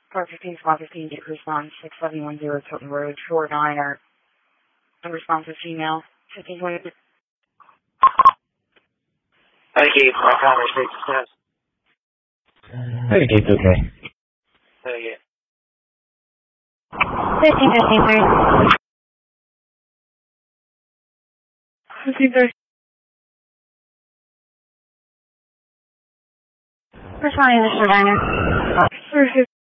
Car 15, Squad 15, get response 6710 Tilton Road, Shore 9, unresponsive female, 1520. Hey, Keith, my conversation test. Hey, Keith, okay. Hey, yeah. 1553. 1530. Responding to Shore 9.